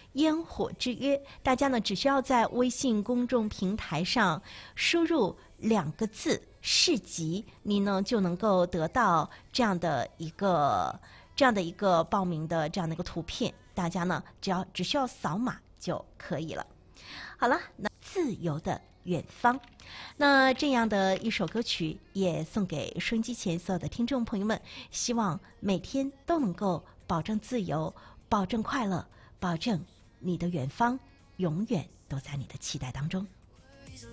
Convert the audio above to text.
烟火之约，大家呢只需要在微信公众平台上输入2个字“市集”，你呢就能够得到这样的一个报名的这样的一个图片，大家呢只需要扫码就可以了。好了，那自由的远方，那这样的一首歌曲也送给收音机前所有的听众朋友们，希望每天都能够保证自由，保证快乐，保证你的远方永远都在你的期待当中。